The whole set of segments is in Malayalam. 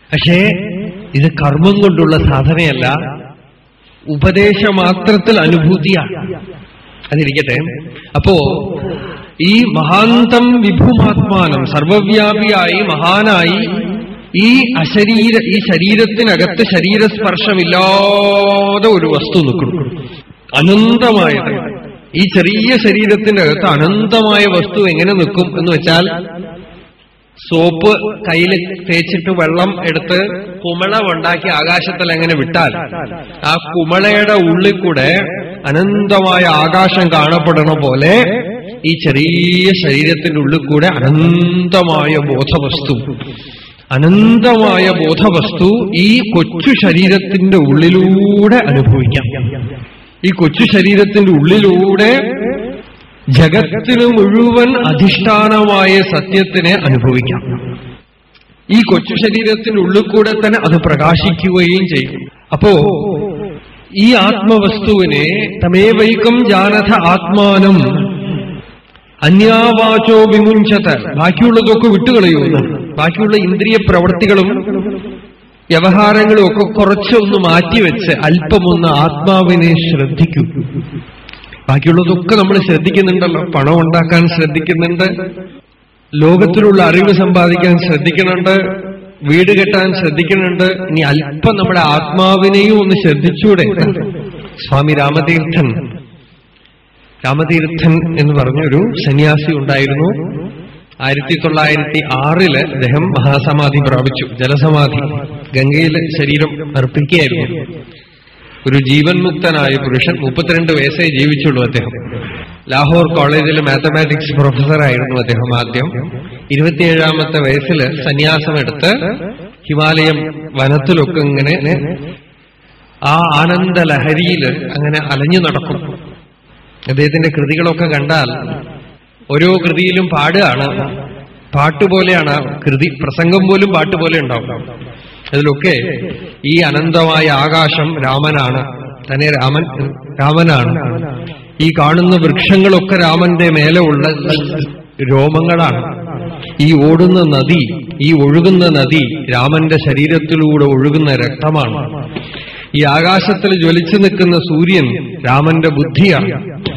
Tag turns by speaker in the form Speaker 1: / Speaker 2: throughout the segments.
Speaker 1: പക്ഷേ ഇത് കർമ്മം കൊണ്ടുള്ള സാധനയല്ല, ഉപദേശമാത്രത്തിൽ അനുഭൂതിയാണ്. അതിരിക്കട്ടെ. അപ്പോ ഈ മഹാന്തം വിഭുമാത്മാനം, സർവവ്യാപിയായി മഹാനായി ഈ ശരീരത്തിനകത്ത് ശരീരസ്പർശമില്ലാതെ ഒരു വസ്തു നിൽക്കുന്നു, അനന്തമായത്. ഈ ചെറിയ ശരീരത്തിനകത്ത് അനന്തമായ വസ്തു എങ്ങനെ നിൽക്കും എന്ന് വെച്ചാൽ, സോപ്പ് കയ്യിൽ തേച്ചിട്ട് വെള്ളം എടുത്ത് കുമള ഉണ്ടാക്കി ആകാശത്തിൽ എങ്ങനെ വിട്ടാൽ ആ കുമളയുടെ ഉള്ളിൽ കൂടെ അനന്തമായ ആകാശം കാണപ്പെടണ പോലെ ഈ ചെറിയ ശരീരത്തിന്റെ ഉള്ളിൽ കൂടെ അനന്തമായ ബോധവസ്തു ഈ കൊച്ചു ശരീരത്തിന്റെ ഉള്ളിലൂടെ അനുഭവിക്കാം. ഈ കൊച്ചു ശരീരത്തിന്റെ ഉള്ളിലൂടെ ജഗത്തിന് മുഴുവൻ അധിഷ്ഠാനമായ സത്യത്തിനെ അനുഭവിക്കാം. ഈ കൊച്ചു ശരീരത്തിനുള്ളിൽ കൂടെ തന്നെ അത് പ്രകാശിക്കുകയും ചെയ്യും. അപ്പോ ഈ ആത്മവസ്തുവിനെ തമേവൈകം ജാനഥ ആത്മാനം അന്യാവാചോ വിമുഞ്ചത, ബാക്കിയുള്ളതൊക്കെ വിട്ടുകളയുന്നു. ബാക്കിയുള്ള ഇന്ദ്രിയ പ്രവൃത്തികളും വ്യവഹാരങ്ങളും ഒക്കെ കുറച്ചൊന്ന് മാറ്റിവെച്ച് അല്പമൊന്ന് ആത്മാവിനെ ശ്രദ്ധിക്കൂ. ബാക്കിയുള്ളതൊക്കെ നമ്മൾ ശ്രദ്ധിക്കുന്നുണ്ടല്ലോ. പണം ഉണ്ടാക്കാൻ ശ്രദ്ധിക്കുന്നുണ്ട്, ലോകത്തിലുള്ള അറിവ് സമ്പാദിക്കാൻ ശ്രദ്ധിക്കുന്നുണ്ട്, വീട് കെട്ടാൻ ശ്രദ്ധിക്കുന്നുണ്ട്. ഇനി അല്പം നമ്മുടെ ആത്മാവിനെയും ഒന്ന് ശ്രദ്ധിച്ചൂടെ? സ്വാമി രാമതീർത്ഥൻ എന്ന് പറഞ്ഞൊരു സന്യാസി ഉണ്ടായിരുന്നു. 1906 അദ്ദേഹം മഹാസമാധി പ്രാപിച്ചു, ജലസമാധി. ഗംഗയിൽ ശരീരം അർപ്പിക്കുകയായിരുന്നു. ഒരു ജീവൻ മുക്തനായ പുരുഷൻ. 32 വയസ്സേ ജീവിച്ചുള്ളൂ അദ്ദേഹം. ലാഹോർ കോളേജിൽ മാത്തമാറ്റിക്സ് പ്രൊഫസറായിരുന്നു അദ്ദേഹം ആദ്യം. 27ാമത്തെ വയസ്സിൽ സന്യാസമെടുത്ത് ഹിമാലയം വനത്തിലൊക്കെ ഇങ്ങനെ ആ ആനന്ദ ലഹരിയിൽ അങ്ങനെ അലഞ്ഞു നടക്കും. അദ്ദേഹത്തിന്റെ കൃതികളൊക്കെ കണ്ടാൽ ഓരോ കൃതിയിലും പാടുകയാണ്, പാട്ടുപോലെയാണ് കൃതി. പ്രസംഗം പോലും പാട്ടുപോലെ ഉണ്ടാവും. അതിലൊക്കെ ഈ അനന്തമായ ആകാശം രാമനാണ്, തന്നെ രാമനാണ്. ഈ കാണുന്ന വൃക്ഷങ്ങളൊക്കെ രാമന്റെ മേലെ ഉള്ള രോമങ്ങളാണ്. ഈ ഓടുന്ന നദി, ഈ ഒഴുകുന്ന നദി രാമന്റെ ശരീരത്തിലൂടെ ഒഴുകുന്ന രക്തമാണ്. ഈ ആകാശത്തിൽ ജ്വലിച്ചു നിൽക്കുന്ന സൂര്യൻ രാമന്റെ ബുദ്ധിയാണ്.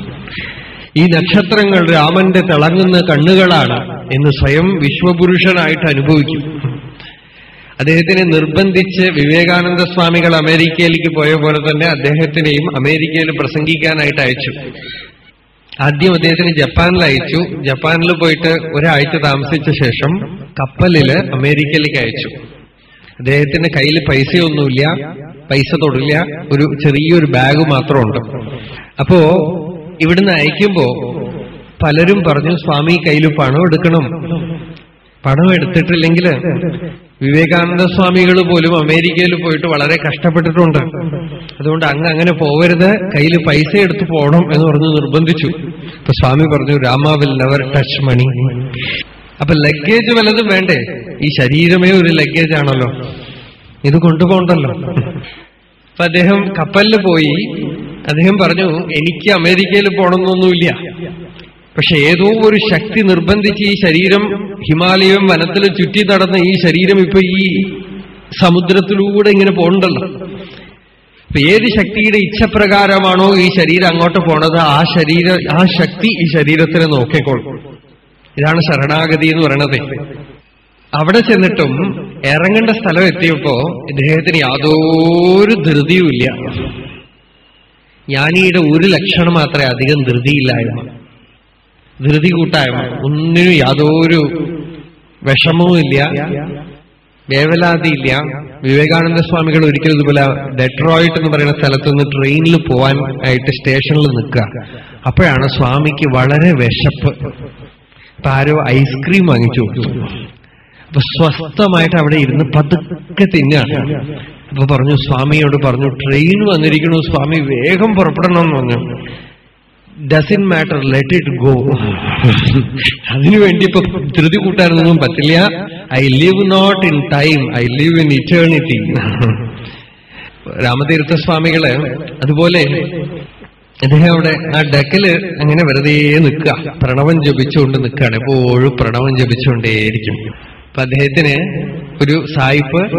Speaker 1: ഈ നക്ഷത്രങ്ങൾ രാമന്റെ തിളങ്ങുന്ന കണ്ണുകളാണ് എന്ന് സ്വയം വിശ്വപുരുഷനായിട്ട് അനുഭവിക്കും. അദ്ദേഹത്തിനെ നിർബന്ധിച്ച് വിവേകാനന്ദ സ്വാമികൾ അമേരിക്കയിലേക്ക് പോയ പോലെ തന്നെ അദ്ദേഹത്തിനെയും അമേരിക്കയിൽ പ്രസംഗിക്കാനായിട്ട് അയച്ചു. ആദ്യം അദ്ദേഹത്തിന് ജപ്പാനിൽ അയച്ചു. ജപ്പാനിൽ പോയിട്ട് ഒരാഴ്ച താമസിച്ച ശേഷം കപ്പലില് അമേരിക്കയിലേക്ക് അയച്ചു. അദ്ദേഹത്തിന്റെ കയ്യിൽ പൈസയൊന്നുമില്ല, പൈസ തൊടില്ല, ഒരു ചെറിയൊരു ബാഗ് മാത്രമുണ്ട്. അപ്പോ ഇവിടുന്ന് അയക്കുമ്പോ പലരും പറഞ്ഞു, സ്വാമി കയ്യിൽ പണം എടുക്കണം. പണം എടുത്തിട്ടില്ലെങ്കിൽ വിവേകാനന്ദ സ്വാമികൾ പോലും അമേരിക്കയിൽ പോയിട്ട് വളരെ കഷ്ടപ്പെട്ടിട്ടുണ്ട്. അതുകൊണ്ട് അങ്ങനെ പോകരുത്, കയ്യിൽ പൈസ എടുത്ത് പോകണം എന്ന് പറഞ്ഞ് നിർബന്ധിച്ചു. അപ്പൊ സ്വാമി പറഞ്ഞു, രാമ വിൽ നെവർ ടച്ച് മണി. അപ്പൊ ലഗേജ് വല്ലതും വേണ്ടേ? ഈ ശരീരമേ ഒരു ലഗേജ് ആണല്ലോ, ഇത് കൊണ്ടുപോകണ്ടല്ലോ. അപ്പൊ അദ്ദേഹം കപ്പലിൽ പോയി. അദ്ദേഹം പറഞ്ഞു, എനിക്ക് അമേരിക്കയിൽ പോകണമെന്നൊന്നുമില്ല, പക്ഷെ ഏതോ ഒരു ശക്തി നിർബന്ധിച്ച് ഈ ശരീരം ഹിമാലയം വനത്തിൽ ചുറ്റി നടന്ന ഈ ശരീരം ഇപ്പൊ ഈ സമുദ്രത്തിലൂടെ ഇങ്ങനെ പോകണ്ടല്ലോ. അപ്പൊ ഏത് ശക്തിയുടെ ഇച്ഛപ്രകാരമാണോ ഈ ശരീരം അങ്ങോട്ട് പോണത്, ആ ശക്തി ഈ ശരീരത്തിനെ നോക്കിക്കോളും. ഇതാണ് ശരണാഗതി എന്ന് പറയണത്. അവിടെ ചെന്നിട്ടും ഇറങ്ങേണ്ട സ്ഥലം എത്തിയപ്പോ ഇദ്ദേഹത്തിന് യാതൊരു ധൃതിയുമില്ല. ജ്ഞാനിയുടെ ഒരു ലക്ഷണം മാത്രമേ അധികം ധൃതിയില്ലായ്മ, ധൃതി കൂട്ടായ്മ. ഒന്നിനും യാതൊരു വിഷമവുമില്ല, വേവലാതിയില്ല. വിവേകാനന്ദ സ്വാമികൾ ഒരിക്കലും ഇതുപോലെ ഡെട്രോയിറ്റ് എന്ന് പറയുന്ന സ്ഥലത്തുനിന്ന് ട്രെയിനിൽ പോവാൻ ആയിട്ട് സ്റ്റേഷനിൽ നിൽക്കുക. അപ്പോഴാണ് സ്വാമിക്ക് വളരെ വിശപ്പ്. അപ്പൊ ആരോ ഐസ്ക്രീം വാങ്ങിച്ചു കൊടുത്തു. അപ്പൊ സ്വസ്ഥമായിട്ട് അവിടെ ഇരുന്ന് പതുക്കെ തിന്നാണ്. അപ്പൊ പറഞ്ഞു, സ്വാമിയോട് പറഞ്ഞു, ട്രെയിൻ വന്നിരിക്കണു സ്വാമി, വേഗം പുറപ്പെടണം എന്ന് പറഞ്ഞു. Doesn't matter, let it go. അതിനുവേണ്ടി ഇപ്പൊ ധൃതി കൂട്ടാനൊന്നും പറ്റില്ല. I live not in time, I live in eternity. Ramatirtha സ്വാമികള് അതുപോലെ അദ്ദേഹം അവിടെ ആ ഡെക്കില് അങ്ങനെ വെറുതെ നിൽക്കുക, പ്രണവം ജപിച്ചുകൊണ്ട് നിൽക്കുകയാണ്. എപ്പോഴും പ്രണവം ജപിച്ചുകൊണ്ടേയിരിക്കും. അപ്പൊ അദ്ദേഹത്തിന് ഒരു സായിപ്പ്